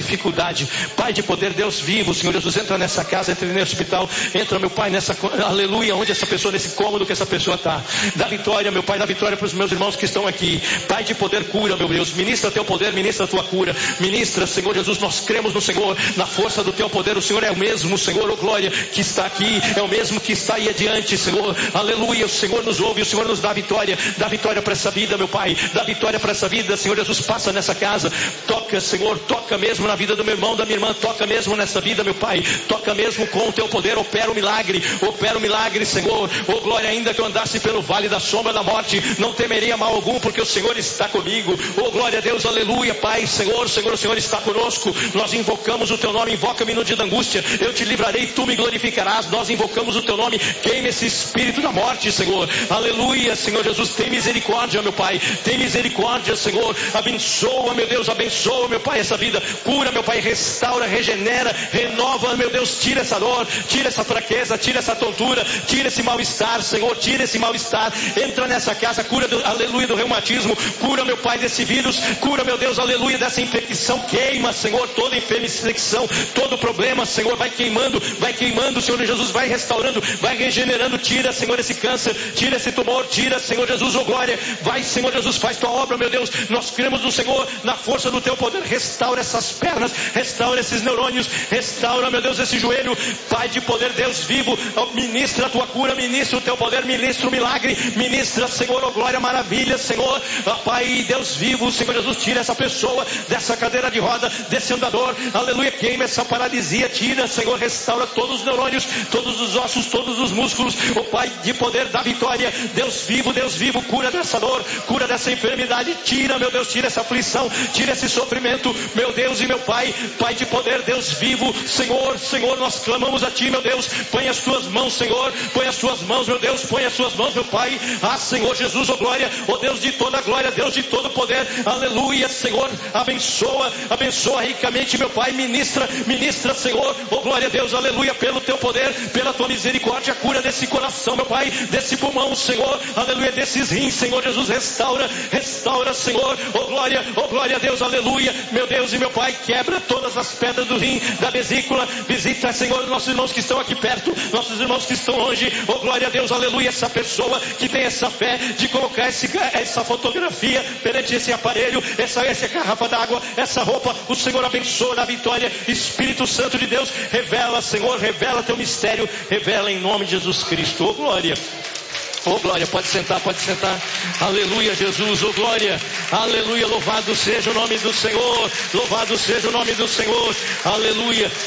dificuldade. Pai de poder, Deus vivo, Senhor Jesus, entra nessa casa, entra nesse hospital, entra, meu Pai, nessa, aleluia, onde essa pessoa, nesse cômodo que essa pessoa está. Dá vitória, meu Pai, dá vitória para os meus irmãos que estão aqui. Pai de poder, cura, meu Deus, ministra teu poder, ministra a tua cura, ministra, Senhor Jesus, nós cremos no Senhor, na força do teu poder. O Senhor é o mesmo, Senhor, oh glória, que está aqui, é o mesmo que está aí adiante, Senhor, aleluia. O Senhor nos ouve, o Senhor nos dá vitória para essa vida, meu Pai, dá vitória para essa vida, Senhor Jesus. Passa nessa casa, toca, Senhor, toca mesmo na vida do meu irmão, da minha irmã, toca mesmo nessa vida, meu Pai, toca mesmo com o teu poder, opera o milagre, Senhor, oh glória. Ainda que eu andasse pelo vale da sombra da morte, não temeria mal algum, porque o Senhor está comigo, oh glória a Deus, aleluia. Pai, Senhor, o Senhor está conosco, nós invocamos o teu nome. Invoca-me no dia da angústia, eu te livrarei, tu me glorificarás. Nós invocamos o teu nome, queime esse espírito da morte, Senhor, aleluia. Senhor Jesus, tem misericórdia, meu Pai, tem misericórdia, Senhor, abençoa, meu Deus, abençoa, meu Pai, essa vida, cura, meu Pai, restaura, regenera, renova, meu Deus, tira essa dor, tira essa fraqueza, tira essa tontura, tira esse mal-estar, Senhor, tira esse mal-estar, entra nessa casa, cura, aleluia, do reumatismo, cura, meu Pai, desse vírus, cura, meu Deus, aleluia, dessa infecção, queima, Senhor, toda infecção, todo problema, Senhor, vai queimando, Senhor Jesus, vai restaurando, vai regenerando, tira, Senhor, esse câncer, tira esse tumor, tira, Senhor Jesus, oh glória, vai, Senhor Jesus, faz tua obra, meu Deus, nós cremos no Senhor, na força do teu poder, restaura essas pernas, restaura esses neurônios, restaura, meu Deus, esse joelho, Pai de poder, Deus vivo, ministra a tua cura, ministra o teu poder, ministra o milagre, ministra, Senhor, oh glória, maravilha, Senhor, Pai, Deus vivo, Senhor Jesus, tira essa pessoa dessa cadeira de roda, desse andador, aleluia, queima essa paralisia, tira, Senhor, restaura todos os neurônios, todos os ossos, todos os músculos, oh Pai de poder, da vitória, Deus vivo, cura dessa dor, cura dessa enfermidade, tira, meu Deus, tira essa aflição, tira esse sofrimento, meu Deus e meu Pai, Pai de poder, Deus vivo, Senhor, nós clamamos a Ti, meu Deus, põe as Tuas mãos, Senhor, põe as Tuas mãos, meu Deus, põe as Tuas mãos, meu Pai, Senhor Jesus, oh glória, oh Deus de toda glória, Deus de todo poder, aleluia, Senhor, abençoa ricamente, meu Pai, ministra, Senhor, oh glória a Deus, aleluia, pelo Teu poder, pela Tua misericórdia, cura desse coração, meu Pai, desse pulmão, Senhor, aleluia, desses rins, Senhor Jesus, restaura, Senhor, oh glória a Deus, aleluia, meu Deus e meu Pai, quebra todas as pedras do rim, da vesícula, visita, Senhor, nossos irmãos que estão aqui perto, nossos irmãos que estão longe, oh glória a Deus, aleluia, essa pessoa que tem essa fé de colocar essa fotografia perante esse aparelho, essa garrafa d'água, essa roupa, o Senhor abençoa na vitória, Espírito Santo de Deus, revela, Senhor, revela teu mistério, revela em nome de Jesus Cristo, oh glória, pode sentar, aleluia Jesus, oh glória, aleluia, louvado seja o nome do Senhor, aleluia.